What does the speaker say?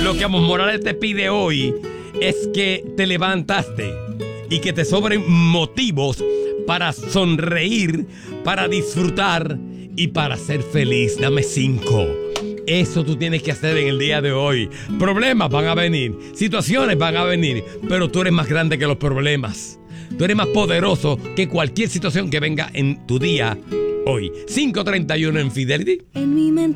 Lo que Amos Morales te pide hoy es que te levantaste y que te sobren motivos para sonreír, para disfrutar y para ser feliz. Dame 5. Eso tú tienes que hacer en el día de hoy. Problemas van a venir, situaciones van a venir, pero tú eres más grande que los problemas. Tú eres más poderoso que cualquier situación que venga en tu día hoy. 5:31 en Fidelity. En mi mente